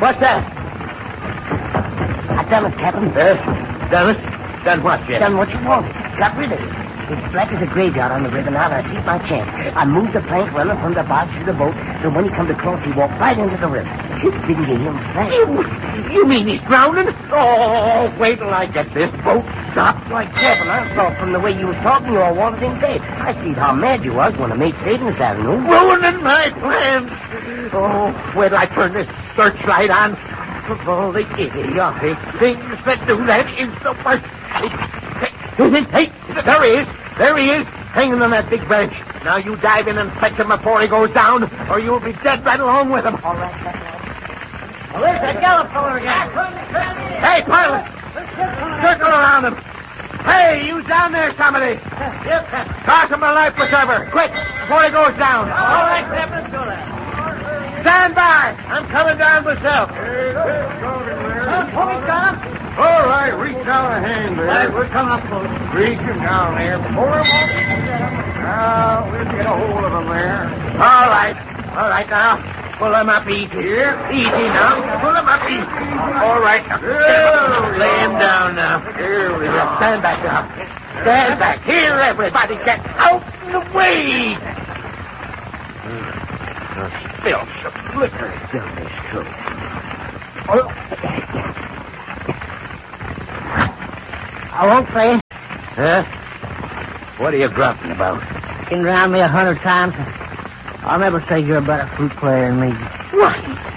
What's that? I done it, Captain. Done it? Done what, Jim? Done what you wanted. Got rid of it. It's black as a graveyard on the river. Now I see my chance. I moved the plank running from the box to the boat, so when he come to cross, he walked right into the river. Didn't you hear him say? You mean he's drowning? Oh, wait till I get this boat stopped. Why, Captain, I thought from the way you was talking you all wanted him dead. I see how mad you was when the mate saved him this afternoon. Ruining my plans. Oh, wait till I turn this searchlight on. Of all the idiotic things that do that is the worst. Hey, there he is. There he is, hanging on that big branch. Now you dive in and fetch him before he goes down, or you'll be dead right along with him. All right, Captain. Well, there's that yellow feller again. Hey, pilot! Circle around him. Hey, you down there, somebody. Yes, Captain. Toss him a life preserver, quick, before he goes down. All right, Captain, let's go there. Stand by. I'm coming down myself. Pull me, Tom. All right, reach out a hand there. Right, we're coming up close. Reach him down there. Pull him up. Now, we'll get a hold of him there. All right, now. Pull him up easy. Here. Easy now. Pull him up easy. All right. Lay him down now. Here we go. Stand back now. Stand back. Here, everybody. Get out of the way. Spill some liquor down his throat. I won't say. Huh? What are you grumping about? You can drown me 100 times. I'll never say you're a better flute player than me. What?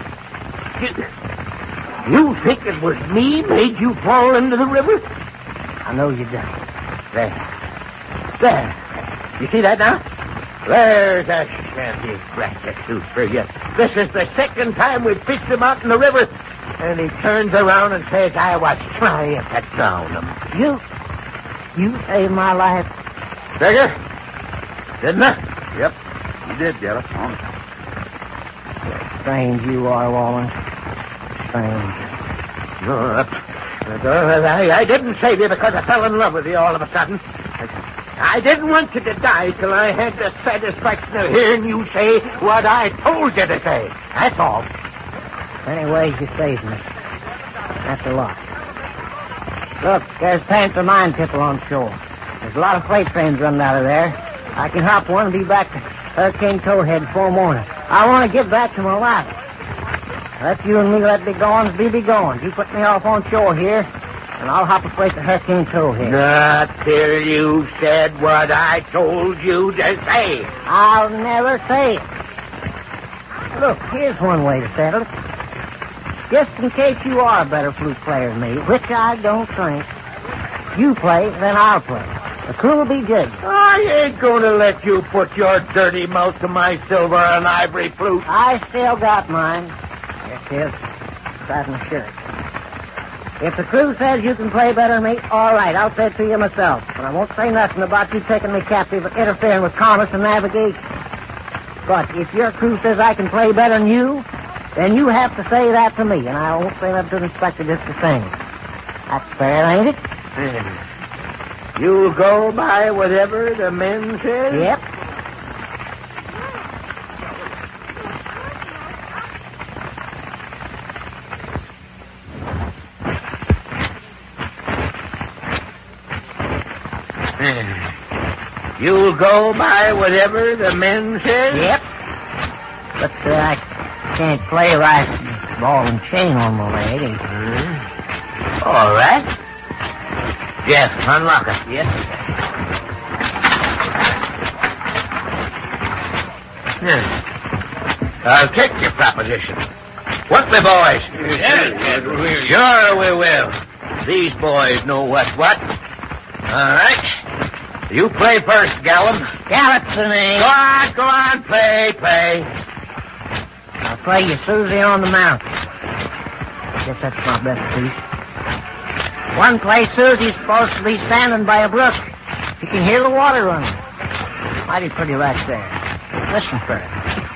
You think it was me made you fall into the river? I know you done. There. You see that now? There's a shanty brat that suits for you. This is the second time we've fished him out in the river. And he turns around and says I was trying to drown him. You saved my life. Figure? Didn't I? Yep, you did, Yellow. Strange you are, Wallen. Strange. No, I didn't save you because I fell in love with you all of a sudden. I didn't want you to die till I had the satisfaction of hearing you say what I told you to say. That's all. Anyways, you saved me. That's a lot. Look, there's Panther Mine Tipple on shore. There's a lot of freight trains running out of there. I can hop one and be back to Hurricane Towhead before morning. I want to get back to my wife. Let you and me let be goings be goings. You put me off on shore here, and I'll hop a freight to Hurricane Towhead. Not till you said what I told you to say. I'll never say it. Look, here's one way to settle it. Just in case you are a better flute player than me, which I don't think, you play, then I'll play. The crew will be judged. I ain't going to let you put your dirty mouth to my silver and ivory flute. I still got mine. Yes, yes. Inside my shirt. If the crew says you can play better than me, all right, I'll say it to you myself. But I won't say nothing about you taking me captive and interfering with commerce and navigation. But if your crew says I can play better than you, then you have to say that to me, and I won't say that to the inspector just the same. That's fair, ain't it? You go by whatever the men say? Yep. You'll go by whatever the men say? Yep. But I can't play right ball and chain on my leg. All right. Yes, unlock it. Yes. I'll take your proposition. What me, boys? Sure we will. These boys know what's what. All right. You play first, Gallum. Gallup's the name. Go on, play. I'll play you Susie on the Mountain. Guess that's my best piece. One place Susie's supposed to be standing by a brook. You can hear the water running. Mighty pretty right there. Listen first.